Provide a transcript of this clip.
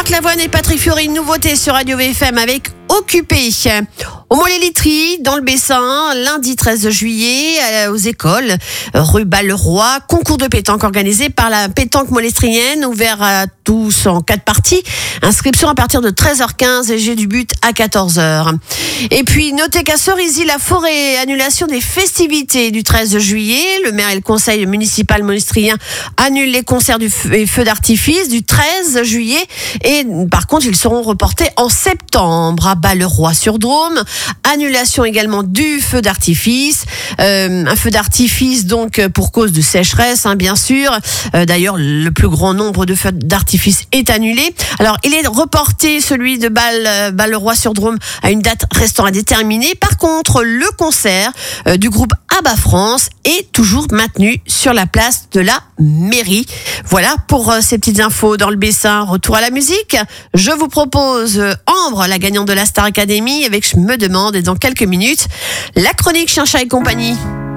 Marc Lavoine et Patrick Fiori, une nouveauté sur Radio VFM avec Occupé. Au Mont-les-Litteries, dans le Bessin, lundi 13 juillet, aux écoles, rue Balleroy, concours de pétanque organisé par la pétanque molestrienne, ouvert à tous en 4 parties. Inscription à partir de 13h15 et j'ai du but à 14h. Et puis, notez qu'à Cerisy-la-Forêt, annulation des festivités du 13 juillet. Le maire et le conseil municipal molestrien annulent les concerts et feux d'artifice du 13 juillet. Et par contre, ils seront reportés en septembre à Balleroy-sur-Drôme. Annulation également du feu d'artifice. Un feu d'artifice donc pour cause de sécheresse, bien sûr. D'ailleurs, le plus grand nombre de feux d'artifice est annulé. Alors, il est reporté celui de Balleroy-sur-Drôme à une date restant à déterminer. Par contre, le concert du groupe ABBA France est toujours maintenu sur la place de la mairie. Voilà pour ces petites infos dans le Bessin. Retour à la musique. Je vous propose Ambre, la gagnante de la Star Academy, avec Je me demande, et dans quelques minutes, la chronique Chien, Chat et compagnie.